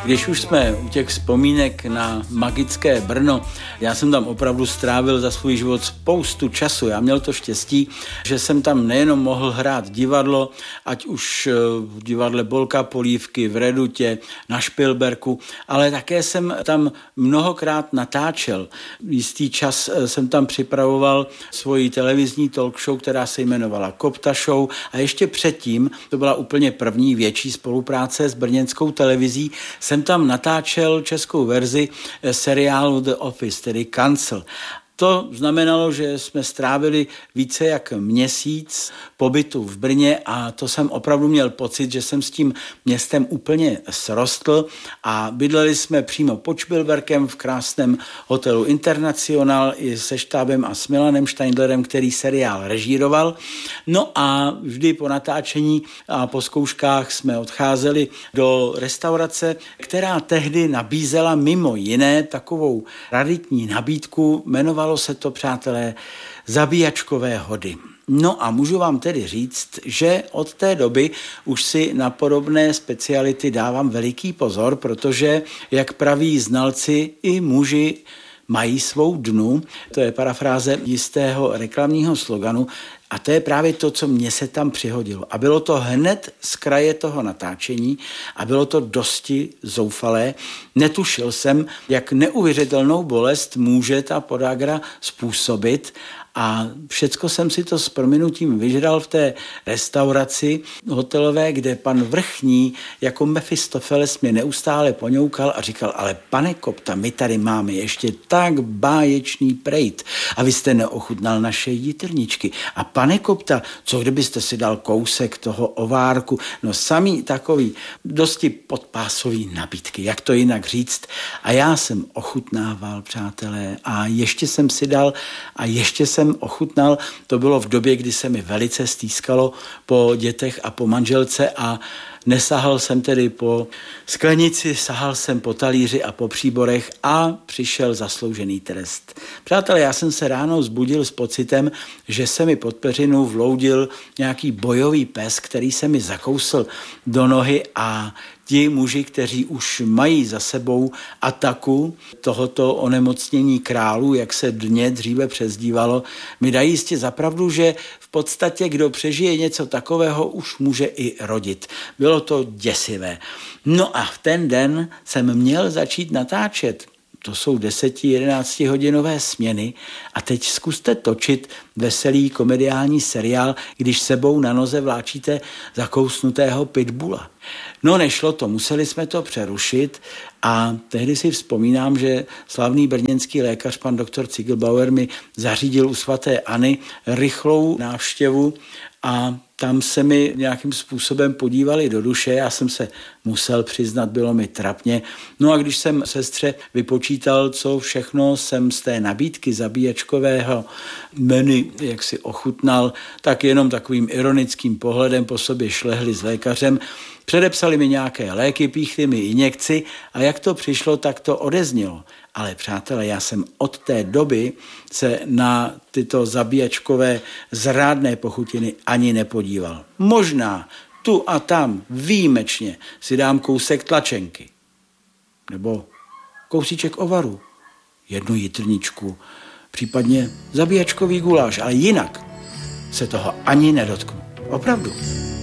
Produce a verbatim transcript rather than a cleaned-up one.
Když už jsme u těch vzpomínek na magické Brno, já jsem tam opravdu strávil za svůj život spoustu času. Já měl to štěstí, že jsem tam nejenom mohl hrát divadlo, ať už v divadle Bolka Polívky, v Redutě, na Špilberku, ale také jsem tam mnohokrát natáčel. Jistý čas jsem tam připravoval svoji televizní talk show, která se jmenovala Kopta Show, a ještě předtím, to byla úplně první větší spolupráce s brněnskou televizí, jsem tam natáčel českou verzi seriálu The Office, tedy Kancel. To znamenalo, že jsme strávili více jak měsíc pobytu v Brně a to jsem opravdu měl pocit, že jsem s tím městem úplně srostl a bydleli jsme přímo pod Špilberkem v krásném hotelu International i se štábem a s Milanem Steindlerem, který seriál režíroval. No a vždy po natáčení a po zkouškách jsme odcházeli do restaurace, která tehdy nabízela mimo jiné takovou raritní nabídku, jmenovala se to, přátelé, Zabíjačkové hody. No a můžu vám tedy říct, že od té doby už si na podobné speciality dávám veliký pozor, protože, jak praví znalci, i muži mají svou dnu. To je parafráze jistého reklamního sloganu. A to je právě to, co mně se tam přihodilo. A bylo to hned z kraje toho natáčení a bylo to dosti zoufalé. Netušil jsem, jak neuvěřitelnou bolest může ta podagra způsobit. A všecko jsem si to s prominutím vyžral v té restauraci hotelové, kde pan vrchní jako Mefistofeles mě neustále poňoukal a říkal, ale pane Kopta, my tady máme ještě tak báječný prejt a vy jste neochutnal naše jitrničky. A pane Kopta, co kdybyste si dal kousek toho ovárku? No samý takový dosti podpásový nabídky, jak to jinak říct. A já jsem ochutnával, přátelé, a ještě jsem si dal a ještě jsem ochutnal. To bylo v době, kdy se mi velice stýskalo po dětech a po manželce a nesahal jsem tedy po sklenici, sahal jsem po talíři a po příborech a přišel zasloužený trest. Přátelé, já jsem se ráno zbudil s pocitem, že se mi pod peřinu vloudil nějaký bojový pes, který se mi zakousl do nohy a ti muži, kteří už mají za sebou ataku tohoto onemocnění králů, jak se dně dříve přezdívalo, mi dají jistě zapravdu, že v podstatě kdo přežije něco takového, už může i rodit. Bylo to děsivé. No a v ten den jsem měl začít natáčet. To jsou deseti jedenácti hodinové směny a teď zkuste točit veselý komediální seriál, když sebou na noze vláčíte zakousnutého pitbulla. No nešlo to, museli jsme to přerušit a tehdy si vzpomínám, že slavný brněnský lékař pan doktor Ziegelbauer mi zařídil u svaté Anny rychlou návštěvu a tam se mi nějakým způsobem podívali do duše, já jsem se musel přiznat, bylo mi trapně. No a když jsem sestře vypočítal, co všechno jsem z té nabídky zabíjačkového menu, jak si ochutnal, tak jenom takovým ironickým pohledem po sobě šlehli s lékařem, předepsali mi nějaké léky, píchli mi injekci a jak to přišlo, tak to odeznělo. Ale přátelé, já jsem od té doby se na tyto zabíjačkové zrádné pochutiny ani nepodíval. Možná tu a tam výjimečně si dám kousek tlačenky. Nebo kousíček ovaru. Jednu jitrničku. Případně zabíjačkový guláš. Ale jinak se toho ani nedotknu. Opravdu.